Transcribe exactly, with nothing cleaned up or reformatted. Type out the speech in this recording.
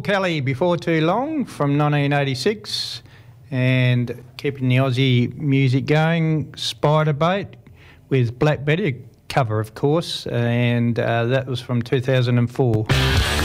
Kelly, Before Too Long, from nineteen eighty-six. And keeping the Aussie music going, Spider Bait with Black Betty, a cover, of course, and uh, that was from two thousand four.